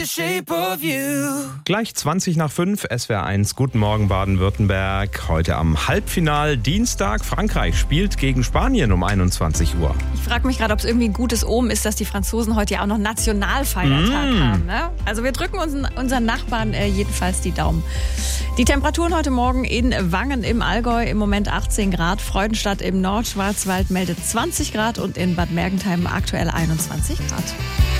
Gleich 20 nach 5, SWR1, guten Morgen Baden-Württemberg. Heute am Halbfinal Dienstag. Frankreich spielt gegen Spanien um 21 Uhr. Ich frage mich gerade, ob es irgendwie ein gutes Omen ist, dass die Franzosen heute ja auch noch Nationalfeiertag haben. Ne? Also wir drücken unseren Nachbarn jedenfalls die Daumen. Die Temperaturen heute Morgen in Wangen im Allgäu im Moment 18 Grad. Freudenstadt im Nordschwarzwald meldet 20 Grad und in Bad Mergentheim aktuell 21 Grad.